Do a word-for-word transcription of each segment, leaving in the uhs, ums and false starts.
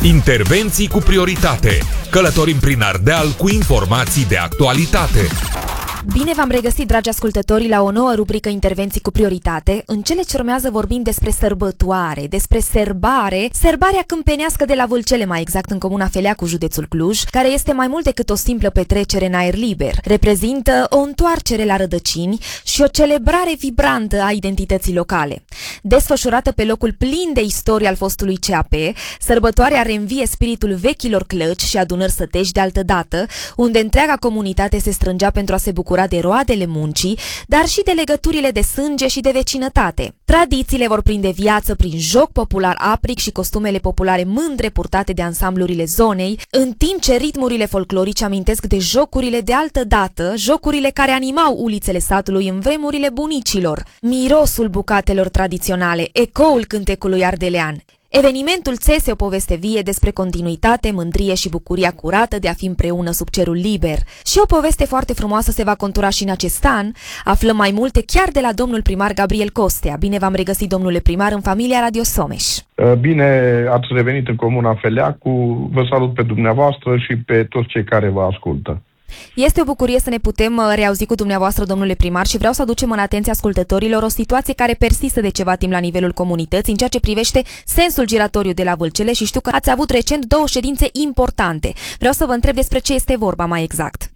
Intervenții cu prioritate. Călătorim prin Ardeal cu informații de actualitate. Bine v-am regăsit, dragi ascultători, la o nouă rubrică Intervenții cu prioritate. În cele ce urmează vorbim despre sărbătoare, despre serbare, serbarea câmpenească de la Vâlcele, mai exact în comuna Feleacu, județul Cluj, care este mai mult decât o simplă petrecere în aer liber. Reprezintă o întoarcere la rădăcini și o celebrare vibrantă a identității locale. Desfășurată pe locul plin de istorie al fostului C A P, sărbătoarea reînvie spiritul vechilor clăci și adunări sătești de altădată, unde întreaga comunitate se strângea pentru a se bucura de roadele muncii, dar și de legăturile de sânge și de vecinătate. Tradițiile vor prinde viață prin joc popular apric și costumele populare mândre purtate de ansamblurile zonei, în timp ce ritmurile folclorice amintesc de jocurile de altă dată, jocurile care animau ulițele satului în vremurile bunicilor, mirosul bucatelor tradiționale, ecoul cântecului ardelean. Evenimentul țese o poveste vie despre continuitate, mândrie și bucuria curată de a fi împreună sub cerul liber. Și o poveste foarte frumoasă se va contura și în acest an. Aflăm mai multe chiar de la domnul primar Gabriel Costea. Bine v-am regăsit, domnule primar, în familia Radio Someș. Bine ați revenit în comuna Feleacu. Vă salut pe dumneavoastră și pe toți cei care vă ascultă. Este o bucurie să ne putem reauzi cu dumneavoastră, domnule primar, și vreau să aducem în atenția ascultătorilor o situație care persistă de ceva timp la nivelul comunității în ceea ce privește sensul giratoriu de la Vâlcele și știu că ați avut recent două ședințe importante. Vreau să vă întreb despre ce este vorba mai exact.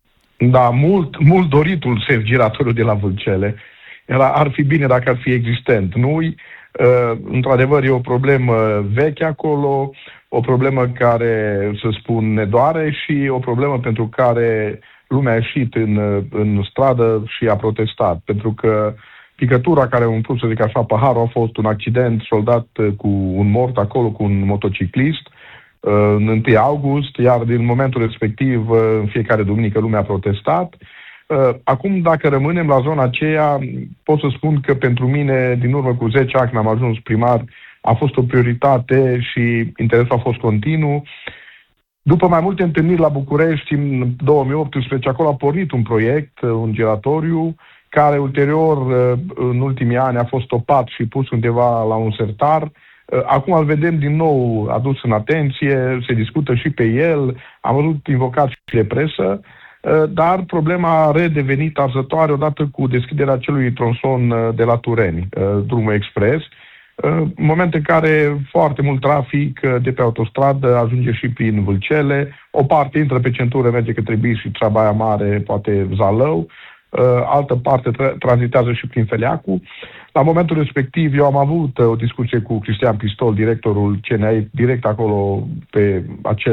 Da, mult, mult doritul sens giratoriu de la Vâlcele. Era, ar fi bine dacă ar fi existent. Nu-i, uh, într-adevăr, e o problemă veche acolo, o problemă care, să spun, ne doare și o problemă pentru care lumea a ieșit în, în stradă și a protestat. Pentru că picătura care a umplut, să zic așa, paharul a fost un accident soldat cu un mort acolo, cu un motociclist, în întâi august, iar din momentul respectiv, în fiecare duminică, lumea a protestat. Acum, dacă rămânem la zona aceea, pot să spun că pentru mine, din urmă cu zece ani când am ajuns primar, a fost o prioritate și interesul a fost continuu. După mai multe întâlniri la București, în două mii optsprezece, acolo a pornit un proiect, un giratoriu, care ulterior, în ultimii ani, a fost stopat și pus undeva la un sertar. Acum îl vedem din nou adus în atenție, se discută și pe el, am văzut invocat și de presă, dar problema a redevenit arzătoare odată cu deschiderea acelui tronson de la Tureni, drumul expres, în moment în care foarte mult trafic de pe autostradă ajunge și prin Vâlcele, o parte intră pe centură, merge către Bis și Trabaia Mare, poate Zalău, altă parte tra- tranzitează și prin Feleacu. La momentul respectiv eu am avut o discuție cu Cristian Pistol, directorul C N A, direct acolo pe acel